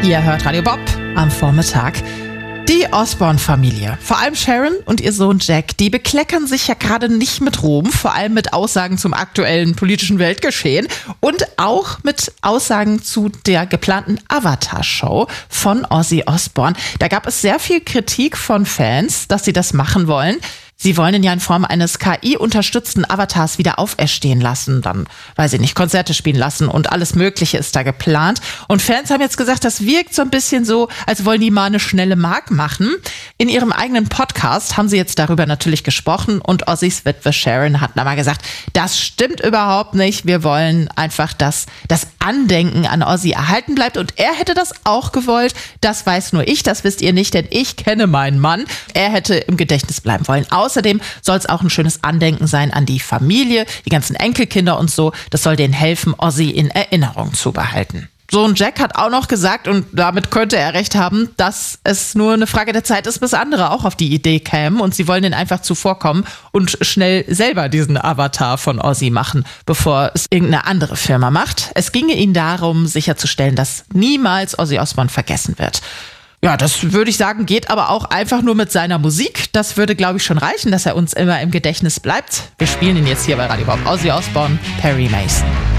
Ihr hört Radio Bob am Vormittag. Die Osborne-Familie, vor allem Sharon und ihr Sohn Jack, die bekleckern sich ja gerade nicht mit Ruhm, vor allem mit Aussagen zum aktuellen politischen Weltgeschehen und auch mit Aussagen zu der geplanten Avatar-Show von Ozzy Osbourne. Da gab es sehr viel Kritik von Fans, dass sie das machen wollen. Sie wollen ihn ja in Form eines KI-unterstützten Avatars wieder auferstehen lassen, dann, weiß ich nicht, Konzerte spielen lassen und alles Mögliche ist da geplant. Und Fans haben jetzt gesagt, das wirkt so ein bisschen so, als wollen die mal eine schnelle Mark machen. In ihrem eigenen Podcast haben sie jetzt darüber natürlich gesprochen und Ozzys Witwe Sharon hat da mal gesagt, das stimmt überhaupt nicht. Wir wollen einfach, dass das Andenken an Ozzy erhalten bleibt und er hätte das auch gewollt. Das weiß nur ich, das wisst ihr nicht, denn ich kenne meinen Mann. Er hätte im Gedächtnis bleiben wollen. Außerdem soll es auch ein schönes Andenken sein an die Familie, die ganzen Enkelkinder und so. Das soll denen helfen, Ozzy in Erinnerung zu behalten. Sohn Jack hat auch noch gesagt, und damit könnte er recht haben, dass es nur eine Frage der Zeit ist, bis andere auch auf die Idee kämen und sie wollen denen einfach zuvorkommen und schnell selber diesen Avatar von Ozzy machen, bevor es irgendeine andere Firma macht. Es ginge ihnen darum, sicherzustellen, dass niemals Ozzy Osbourne vergessen wird. Ja, das würde ich sagen, geht aber auch einfach nur mit seiner Musik. Das würde, glaube ich, schon reichen, dass er uns immer im Gedächtnis bleibt. Wir spielen ihn jetzt hier bei Radio Bob. Ozzy Osbourne, Perry Mason.